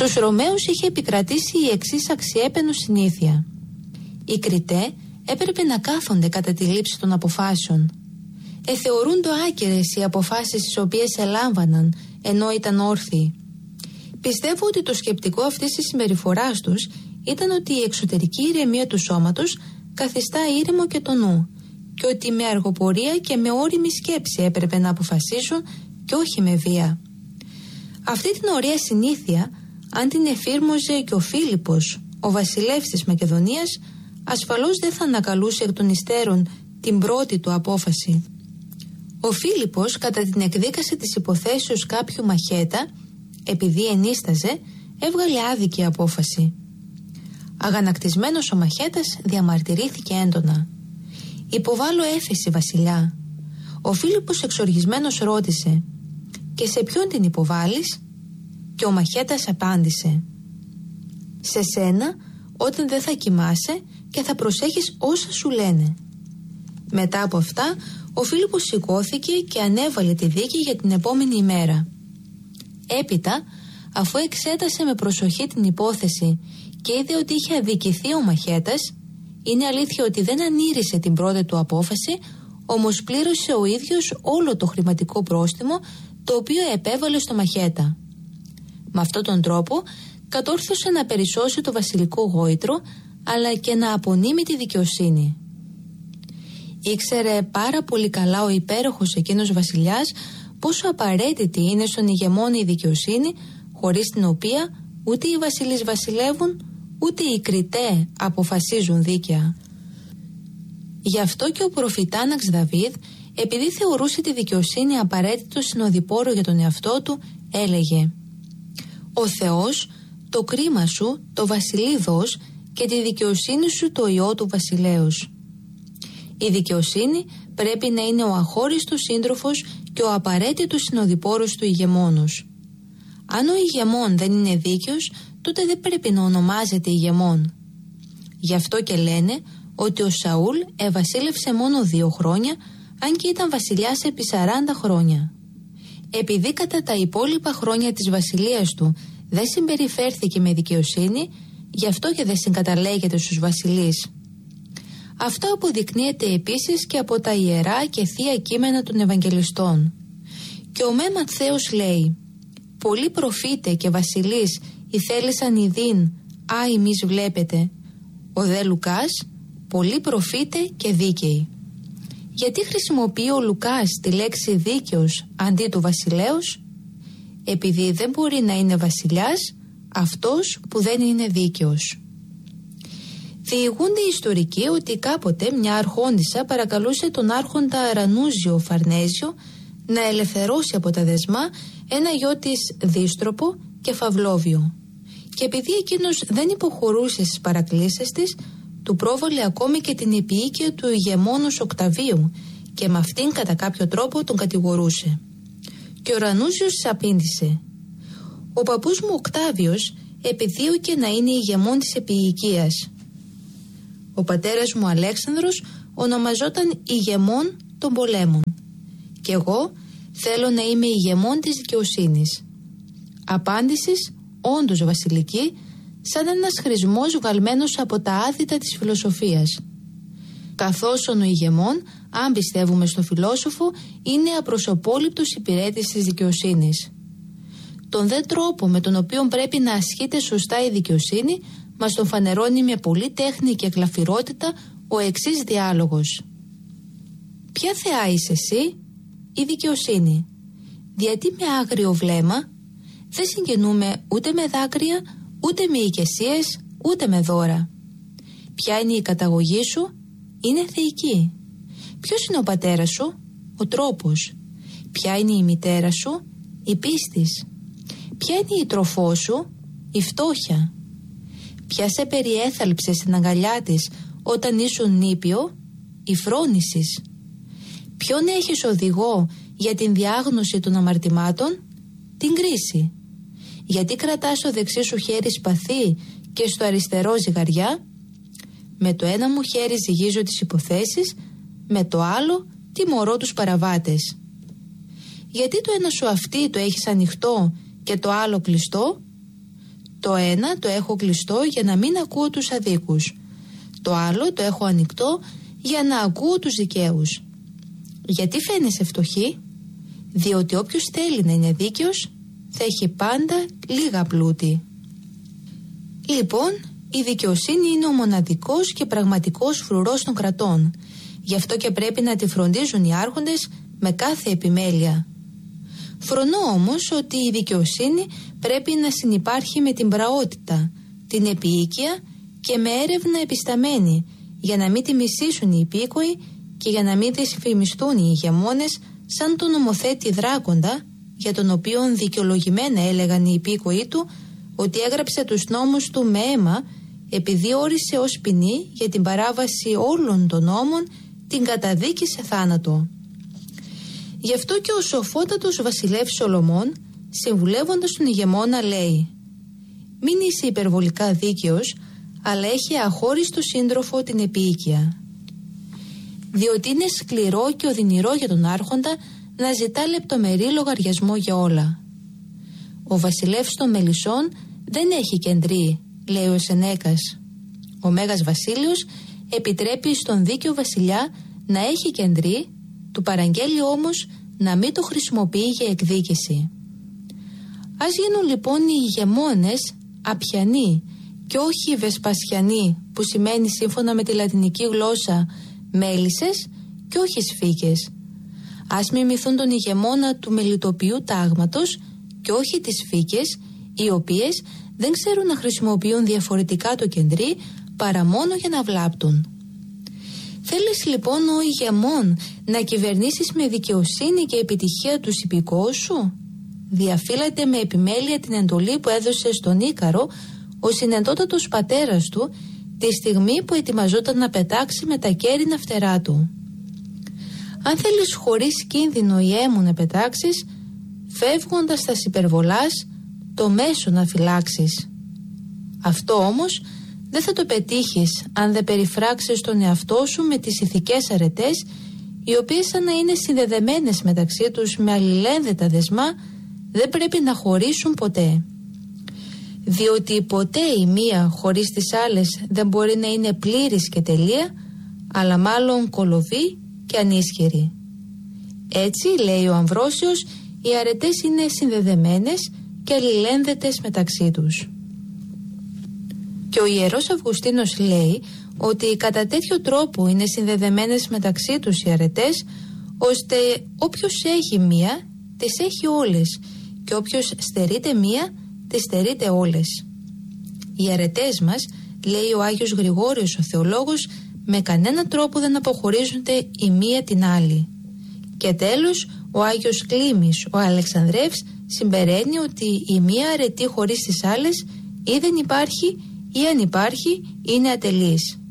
Στους Ρωμαίους είχε επικρατήσει η εξής αξιέπαινο συνήθεια. Οι κριτέ έπρεπε να κάθονται κατά τη λήψη των αποφάσεων. Θεωρούντο άκερες οι αποφάσεις τις οποίες ελάμβαναν ενώ ήταν όρθιοι. Πιστεύω ότι το σκεπτικό αυτής της συμπεριφοράς τους ήταν ότι η εξωτερική ηρεμία του σώματος καθιστά ήρεμο και το νου και ότι με αργοπορία και με ώριμη σκέψη έπρεπε να αποφασίσουν και όχι με βία. Αυτή την ωραία συνήθεια, αν την εφήρμοζε και ο Φίλιππος, ο βασιλεύς της Μακεδονίας, ασφαλώς δεν θα ανακαλούσε εκ των υστέρων την πρώτη του απόφαση. Ο Φίλιππος, κατά την εκδίκαση της υποθέσεως κάποιου μαχέτα, επειδή ενίσταζε, έβγαλε άδικη απόφαση. Αγανακτισμένος ο μαχέτας διαμαρτυρήθηκε έντονα. «Υποβάλλω έφεση, βασιλιά». Ο Φίλιππος εξοργισμένος ρώτησε «Και σε ποιον την υποβάλλεις?» Και ο μαχέτας απάντησε «Σε σένα, όταν δεν θα κοιμάσαι και θα προσέχεις όσα σου λένε». Μετά από αυτά, ο Φίλιππος σηκώθηκε και ανέβαλε τη δίκη για την επόμενη ημέρα. Έπειτα, αφού εξέτασε με προσοχή την υπόθεση και είδε ότι είχε αδικηθεί ο μαχέτας, είναι αλήθεια ότι δεν ανήρησε την πρώτη του απόφαση, όμως πλήρωσε ο ίδιος όλο το χρηματικό πρόστιμο το οποίο επέβαλε στο μαχέτα. Με αυτόν τον τρόπο κατόρθωσε να περισσώσει το βασιλικό γόητρο, αλλά και να απονείμει τη δικαιοσύνη. Ήξερε πάρα πολύ καλά ο υπέροχος εκείνος βασιλιάς πόσο απαραίτητη είναι στον ηγεμόνα η δικαιοσύνη, χωρίς την οποία ούτε οι βασιλείς βασιλεύουν, ούτε οι κριτέ αποφασίζουν δίκαια. Γι' αυτό και ο προφητάναξ Δαβίδ, επειδή θεωρούσε τη δικαιοσύνη απαραίτητο συνοδοιπόρο για τον εαυτό του, έλεγε «Ο Θεός, το κρίμα σου, το βασιλείδος και τη δικαιοσύνη σου το ιό του βασιλέως». Η δικαιοσύνη πρέπει να είναι ο αχώριστος σύντροφος και ο απαραίτητος συνοδοιπόρος του ηγεμόνος. Αν ο ηγεμόν δεν είναι δίκαιος, τότε δεν πρέπει να ονομάζεται ηγεμόν. Γι' αυτό και λένε ότι ο Σαούλ ευασίλευσε μόνο 2 χρόνια, αν και ήταν βασιλιάς επί 40 χρόνια. Επειδή κατά τα υπόλοιπα χρόνια της βασιλείας του δεν συμπεριφέρθηκε με δικαιοσύνη, γι' αυτό και δεν συγκαταλέγεται στους βασιλείς. Αυτό αποδεικνύεται επίσης και από τα ιερά και θεία κείμενα των Ευαγγελιστών. Και ο Μέ Ματθαίος λέει «Πολλοί προφήτε και βασιλείς ηθέλησαν ειδήν, α εμείς βλέπετε». Ο δε Λουκάς «Πολλοί προφήτε και δίκαιοι». Γιατί χρησιμοποιεί ο Λουκάς τη λέξη δίκαιος αντί του βασιλέως? Επειδή δεν μπορεί να είναι βασιλιάς αυτός που δεν είναι δίκαιος. Διηγούνται οι ιστορικοί ότι κάποτε μια αρχόντισσα παρακαλούσε τον άρχοντα Ρανούζιο Φαρνέζιο να ελευθερώσει από τα δεσμά ένα γιο της Δίστροπο και Φαυλόβιο. Και επειδή εκείνος δεν υποχωρούσε στις παρακλήσεις της, του πρόβαλε ακόμη και την επιοίκεια του ηγεμόνος Οκταβίου και με αυτήν κατά κάποιο τρόπο τον κατηγορούσε. Και ο Ρανούζιος απήντησε «Ο παππούς μου Οκτάβιος επιδίωκε να είναι ηγεμόν της επιοικίας. Ο πατέρας μου Αλέξανδρος ονομαζόταν ηγεμόν των πολέμων. Και εγώ θέλω να είμαι ηγεμόν της δικαιοσύνης». Απάντησης όντως βασιλική, σαν ένας χρησμός βγαλμένος από τα άδυτα της φιλοσοφίας. Καθώς ο ηγεμόν, αν πιστεύουμε στο φιλόσοφο, είναι απροσωπόληπτος υπηρέτης της δικαιοσύνης. Τον δε τρόπο με τον οποίο πρέπει να ασκείται σωστά η δικαιοσύνη μας τον φανερώνει με πολλή τέχνη και γλαφυρότητα ο εξής διάλογος. «Ποια θεά είσαι εσύ?» «Η δικαιοσύνη». «Γιατί με άγριο βλέμμα?» «Δεν συγκινούμε ούτε με δάκρυα, ούτε με οικεσίες, ούτε με δώρα». «Ποια είναι η καταγωγή σου?» «Είναι θεϊκή». «Ποιος είναι ο πατέρας σου?» «Ο τρόπος». «Ποια είναι η μητέρα σου?» «Η πίστης». «Ποια είναι η τροφό σου?» «Η φτώχεια». «Ποια σε περιέθαλψε στην αγκαλιά της όταν ήσουν νήπιο?» «Η φρόνησης». «Ποιον έχεις οδηγό για την διάγνωση των αμαρτημάτων?» «Την κρίση». «Γιατί κρατάς το δεξί σου χέρι σπαθί και στο αριστερό ζυγαριά?» «Με το ένα μου χέρι ζυγίζω τις υποθέσεις, με το άλλο τιμωρώ τους παραβάτες». «Γιατί το ένα σου αυτί το έχεις ανοιχτό και το άλλο κλειστό?» Το ένα το έχω κλειστό για να μην ακούω τους αδίκους. Το άλλο το έχω ανοιχτό για να ακούω τους δικαίους. Γιατί φαίνεσαι φτωχή? Διότι όποιος θέλει να είναι δίκαιος θα έχει πάντα λίγα πλούτη. Λοιπόν, η δικαιοσύνη είναι ο μοναδικός και πραγματικός φρουρός των κρατών. Γι' αυτό και πρέπει να τη φροντίζουν οι άρχοντες με κάθε επιμέλεια. Φρονώ όμως ότι η δικαιοσύνη πρέπει να συνυπάρχει με την πραότητα, την επίοικια και με έρευνα επισταμένη, για να μην τη μισήσουν οι υπήκοοι και για να μην δυσφημιστούν οι ηγεμόνες σαν τον νομοθέτη Δράκοντα, για τον οποίον δικαιολογημένα έλεγαν οι υπήκοοι του ότι έγραψε τους νόμους του με αίμα, επειδή όρισε ως ποινή για την παράβαση όλων των νόμων την καταδίκη σε θάνατο. Γι' αυτό και ο σοφότατος βασιλεύς Σολομών, συμβουλεύοντας τον ηγεμόνα, λέει: «Μην είσαι υπερβολικά δίκαιος, αλλά έχει αχώριστο σύντροφο την επίοικια». Διότι είναι σκληρό και οδυνηρό για τον άρχοντα να ζητά λεπτομερή λογαριασμό για όλα. Ο βασιλεύς των Μελισσών δεν έχει κεντρή, λέει ο Σενέκας. Ο Μέγας Βασίλειος επιτρέπει στον δίκαιο βασιλιά να έχει κεντρή, του παραγγέλει όμως να μην το χρησιμοποιεί για εκδίκηση. Ας γίνουν λοιπόν οι ηγεμόνες απιανοί και όχι βεσπασιανοί, που σημαίνει σύμφωνα με τη λατινική γλώσσα μέλισσες και όχι σφίγγες. Ας μιμηθούν τον ηγεμόνα του μελιτοποιού τάγματος και όχι τις σφίγγες, οι οποίες δεν ξέρουν να χρησιμοποιούν διαφορετικά το κεντρί παρά μόνο για να βλάπτουν. Θέλεις λοιπόν ο ηγεμόν να κυβερνήσεις με δικαιοσύνη και επιτυχία τους υπηκόους σου? Διαφύλατε με επιμέλεια την εντολή που έδωσε στον Ίκαρο ο συνεντότατος πατέρας του τη στιγμή που ετοιμαζόταν να πετάξει με τα κέρινα φτερά του. Αν θέλεις χωρίς κίνδυνο ή έμου να πετάξεις, φεύγοντας τα υπερβολάς, το μέσο να φυλάξεις. Αυτό όμως δεν θα το πετύχεις αν δεν περιφράξεις τον εαυτό σου με τις ηθικές αρετές, οι οποίες σαν να είναι συνδεδεμένες μεταξύ τους με αλληλένδετα δεσμά, δεν πρέπει να χωρίσουν ποτέ. Διότι ποτέ η μία χωρίς τις άλλες δεν μπορεί να είναι πλήρης και τελεία, αλλά μάλλον κολοβή και ανίσχυρη. Έτσι, λέει ο Αμβρόσιος, οι αρετές είναι συνδεδεμένες και αλληλένδετες μεταξύ τους. Και ο Ιερός Αυγουστίνος λέει ότι κατά τέτοιο τρόπο είναι συνδεδεμένες μεταξύ τους οι αρετές, ώστε όποιος έχει μία, τις έχει όλες, και όποιος στερείται μία, τις στερείται όλες. Οι αρετές μας, λέει ο Άγιος Γρηγόριος ο θεολόγος, με κανένα τρόπο δεν αποχωρίζονται η μία την άλλη. Και τέλος, ο Άγιος Κλήμης ο Αλεξανδρεύς συμπεραίνει ότι η μία αρετή χωρίς τις άλλες ή δεν υπάρχει ή αν υπάρχει είναι ατελής.